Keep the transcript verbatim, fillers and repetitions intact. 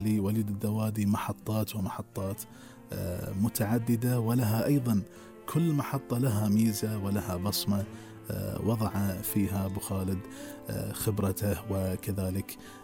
لوليد الدوادي محطات ومحطات آه، متعددة، ولها أيضا كل محطة لها ميزة ولها بصمة آه، وضع فيها أبو خالد آه، خبرته، وكذلك